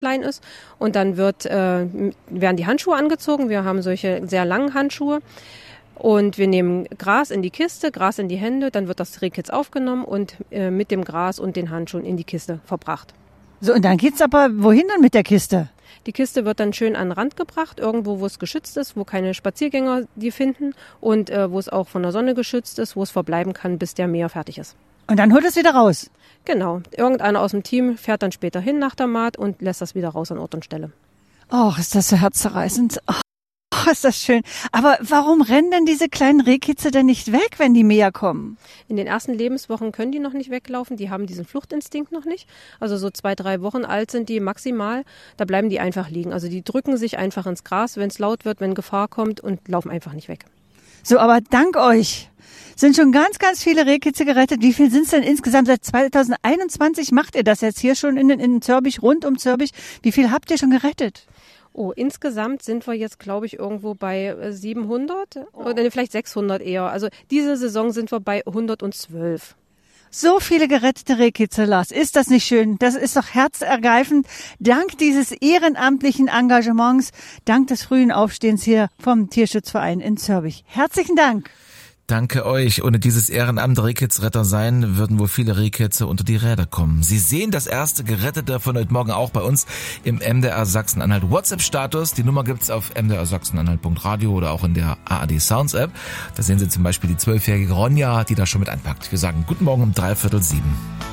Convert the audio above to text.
klein ist. Und dann werden die Handschuhe angezogen. Wir haben solche sehr langen Handschuhe. Und wir nehmen Gras in die Kiste, Gras in die Hände. Dann wird das Rehkitz aufgenommen und mit dem Gras und den Handschuhen in die Kiste verbracht. So, und dann geht's aber wohin dann mit der Kiste? Die Kiste wird dann schön an den Rand gebracht, irgendwo, wo es geschützt ist, wo keine Spaziergänger die finden und wo es auch von der Sonne geschützt ist, wo es verbleiben kann, bis der Mäher fertig ist. Und dann holt es wieder raus? Genau. Irgendeiner aus dem Team fährt dann später hin nach der Maat und lässt das wieder raus an Ort und Stelle. Oh, ist das so herzzerreißend. Oh, ist das schön. Aber warum rennen denn diese kleinen Rehkitze denn nicht weg, wenn die Mäher kommen? In den ersten Lebenswochen können die noch nicht weglaufen. Die haben diesen Fluchtinstinkt noch nicht. Also so 2-3 Wochen alt sind die maximal. Da bleiben die einfach liegen. Also die drücken sich einfach ins Gras, wenn es laut wird, wenn Gefahr kommt und laufen einfach nicht weg. So, aber dank euch sind schon ganz, ganz viele Rehkitze gerettet. Wie viel sind es denn insgesamt? Seit 2021 macht ihr das jetzt hier schon in Zörbich, rund um Zörbich. Wie viel habt ihr schon gerettet? Oh, insgesamt sind wir jetzt, glaube ich, irgendwo bei 700 oder vielleicht 600 eher. Also diese Saison sind wir bei 112. So viele gerettete Rehkitze, Lars. Ist das nicht schön? Das ist doch herzergreifend. Dank dieses ehrenamtlichen Engagements, dank des frühen Aufstehens hier vom Tierschutzverein in Zörbich. Herzlichen Dank. Danke euch. Ohne dieses Ehrenamt Rehkitzretter sein, würden wohl viele Rehkitze unter die Räder kommen. Sie sehen das erste Gerettete von heute Morgen auch bei uns im MDR Sachsen-Anhalt WhatsApp-Status. Die Nummer gibt's auf mdrsachsenanhalt.radio oder auch in der ARD Sounds App. Da sehen Sie zum Beispiel die 12-jährige Ronja, die da schon mit anpackt. Wir sagen guten Morgen um 6:45.